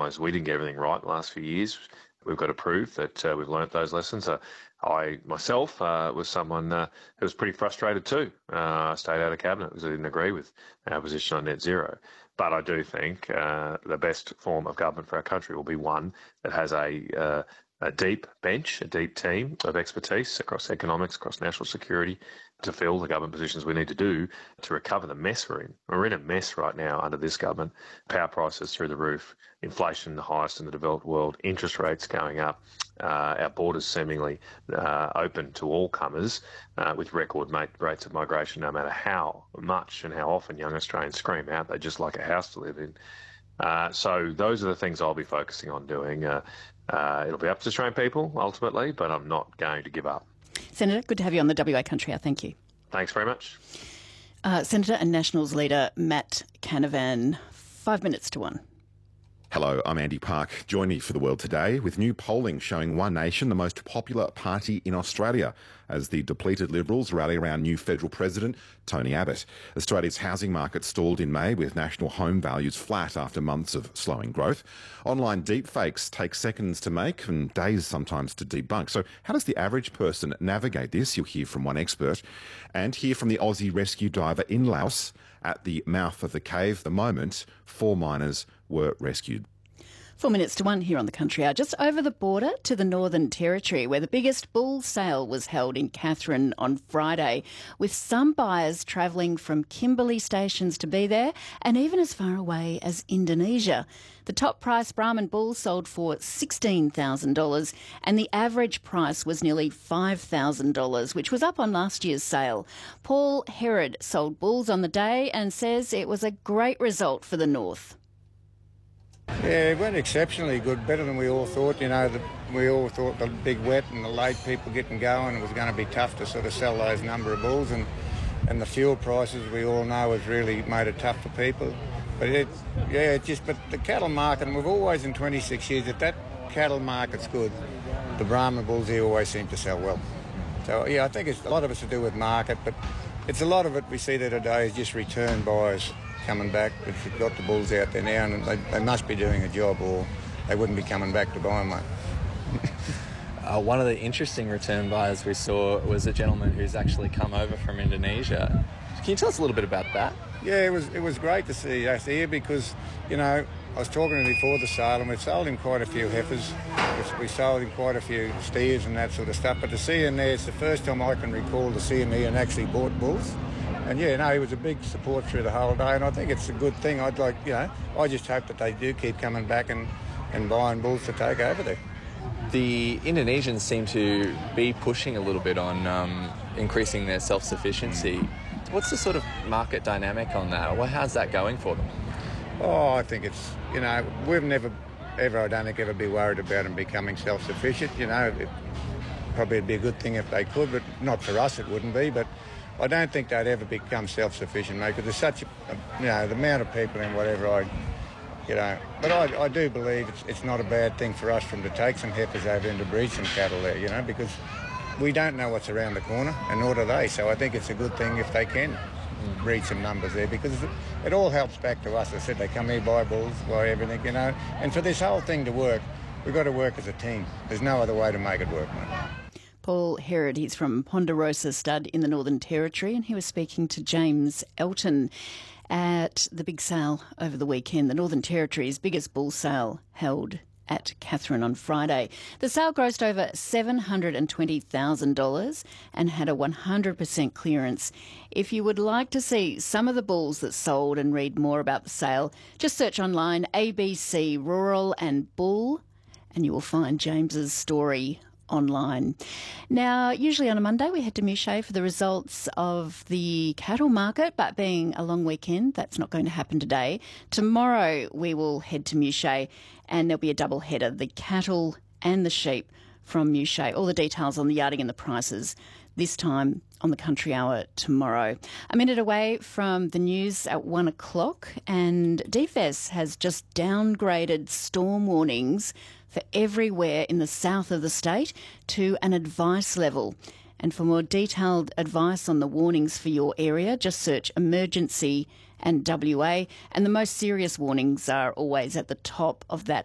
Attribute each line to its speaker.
Speaker 1: recognised we didn't get everything right in the last few years. We've got to prove that we've learnt those lessons. I myself was someone who was pretty frustrated too. I stayed out of cabinet because I didn't agree with our position on net zero. But I do think the best form of government for our country will be one that has a deep bench, a deep team of expertise across economics, across national security, to fill the government positions we need to do to recover the mess we're in. We're in a mess right now under this government. Power prices through the roof, inflation the highest in the developed world, interest rates going up, our borders seemingly open to all comers with record rates of migration, no matter how much and how often young Australians scream out they just like a house to live in. So those are the things I'll be focusing on doing. It'll be up to Australian people ultimately, but I'm not going to give up.
Speaker 2: Senator, good to have you on the WA Country Hour. Thank you.
Speaker 1: Thanks very much.
Speaker 2: Senator and Nationals leader Matt Canavan, 5 minutes to 1.
Speaker 3: Hello, I'm Andy Park. Join me for The World Today with new polling showing One Nation the most popular party in Australia as the depleted Liberals rally around new federal president Tony Abbott. Australia's housing market stalled in May with national home values flat after months of slowing growth. Online deepfakes take seconds to make and days sometimes to debunk. So how does the average person navigate this? You'll hear from one expert and hear from the Aussie rescue diver in Laos at the mouth of the cave. The moment 4 miners were rescued.
Speaker 2: 4 minutes to 1 here on the Country Hour, just over the border to the Northern Territory, where the biggest bull sale was held in Katherine on Friday, with some buyers travelling from Kimberley stations to be there and even as far away as Indonesia. The top price Brahman bull sold for $16,000 and the average price was nearly $5,000, which was up on last year's sale. Paul Herod sold bulls on the day and says it was a great result for the North.
Speaker 4: Yeah, it went exceptionally good, better than we all thought. You know, we all thought the big wet and the late people getting going, it was going to be tough to sort of sell those number of bulls, and the fuel prices we all know has really made it tough for people. But but the cattle market, and we've always in 26 years, if that cattle market's good, the Brahman bulls here always seem to sell well. So yeah, I think it's a lot of it's to do with market, but it's a lot of it we see there today is just return buyers coming back. We've got the bulls out there now and they must be doing a job or they wouldn't be coming back to buy them, mate.
Speaker 5: One of the interesting return buyers we saw was a gentleman who's actually come over from Indonesia. Can you tell us a little bit about that?
Speaker 4: Yeah, it was great to see us here because, you know, I was talking to him before the sale and we've sold him quite a few heifers. We sold him quite a few steers and that sort of stuff. But to see him there, it's the first time I can recall to see him here and actually bought bulls. And yeah, no, he was a big support through the whole day, and I think it's a good thing. I just hope that they do keep coming back and buying bulls to take over there.
Speaker 5: The Indonesians seem to be pushing a little bit on increasing their self-sufficiency. What's the sort of market dynamic on that? Well, how's that going for them?
Speaker 4: Oh, I think it's, you know, we've never, ever, I don't think, ever be worried about them becoming self-sufficient. You know, probably it'd be a good thing if they could, but not for us it wouldn't be, but I don't think they'd ever become self-sufficient, mate, because there's such a, you know, the amount of people in whatever but I do believe it's not a bad thing for us to take some heifers over and to breed some cattle there, you know, because we don't know what's around the corner, and nor do they, so I think it's a good thing if they can breed some numbers there, because it all helps back to us. I said they come here, buy bulls, buy everything, you know, and for this whole thing to work, we've got to work as a team. There's no other way to make it work, mate.
Speaker 2: Paul Herod, he's from Ponderosa Stud in the Northern Territory, and he was speaking to James Elton at the big sale over the weekend, the Northern Territory's biggest bull sale held at Katherine on Friday. The sale grossed over $720,000 and had a 100% clearance. If you would like to see some of the bulls that sold and read more about the sale, just search online ABC Rural and Bull and you will find James's story online. Now, usually on a Monday we head to Mouchet for the results of the cattle market, but being a long weekend, that's not going to happen today. Tomorrow we will head to Mouchet and there'll be a double header, the cattle and the sheep from Mouchet. All the details on the yarding and the prices this time on the Country Hour tomorrow. A minute away from the news at 1 o'clock, and DFS has just downgraded storm warnings for everywhere in the south of the state to an advice level. And for more detailed advice on the warnings for your area, just search emergency and WA. And the most serious warnings are always at the top of that